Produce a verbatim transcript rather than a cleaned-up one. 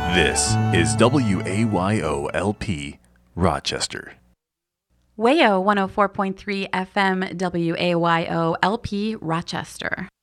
This is W A Y O L P, Rochester. W A Y O one oh four point three F M, W A Y O L P, Rochester.